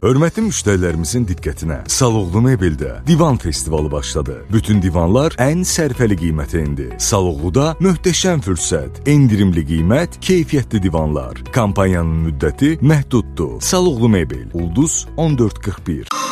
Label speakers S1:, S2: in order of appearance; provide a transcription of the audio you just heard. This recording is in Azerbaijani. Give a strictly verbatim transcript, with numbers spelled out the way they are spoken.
S1: Hörmətli müştərilərimizin diqqətinə, Saloğlu Mebeldə Divan Festivalı başladı. Bütün divanlar ən sərfəli qiymətə indi. Saloğluda möhtəşəm fürsət, endirimli qiymət, keyfiyyətli divanlar. Kampaniyanın müddəti məhduddur. Saloğlu Mebel, Ulduz on dörd qırx bir.